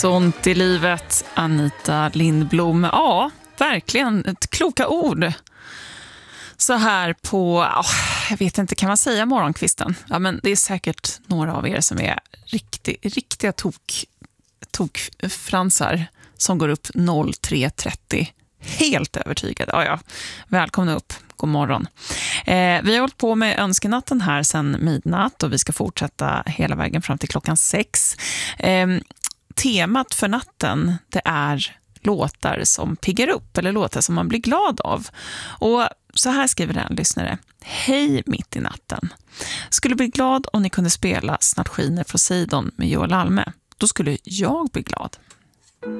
Sånt i livet, Anita Lindblom. Ja, verkligen ett kloka ord. Så här på, jag vet inte, kan man säga morgonkvisten? Ja, men det är säkert några av er som är riktiga tokfransar som går upp 03.30. Helt övertygad. Ja. Välkomna upp. God morgon. Vi har hållit på med önskenatten här sedan midnatt och vi ska fortsätta hela vägen fram till klockan 6. Temat för natten, det är låtar som piggar upp eller låtar som man blir glad av. Och så här skriver en lyssnare. Hej mitt i natten. Skulle bli glad om ni kunde spela Snart skiner Poseidon med Joel Alme. Då skulle jag bli glad.